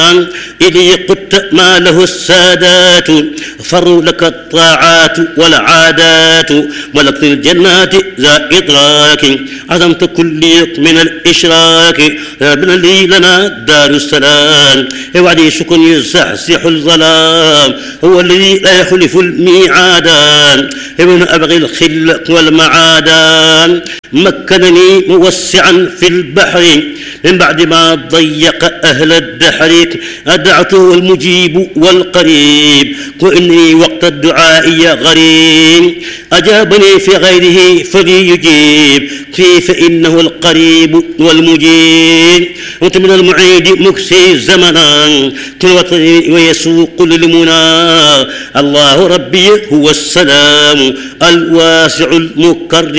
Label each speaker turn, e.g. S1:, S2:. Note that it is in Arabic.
S1: إذ قدت ما له السادات فروا لك الطاعات والعادات ملكت الجنات ذا إدراك عظمت كل من الإشراك ربنا لي لنا دار السلام وعدي شكر يزحزح الظلام هو الذي لا يخلف الميعادان ابن أبغي الخل والمعادان مكنني موسعا في البحر من بعد ما ضيق أهل الدحر أدعته المجيب والقريب وإني وقت الدعاء غريب أجابني في غيره فليجيب فيه فإنه القريب والمجيب وأنت من المعيد مكسي زمنا ويسوق للمنى الله ربي هو السلام الواسع المكرم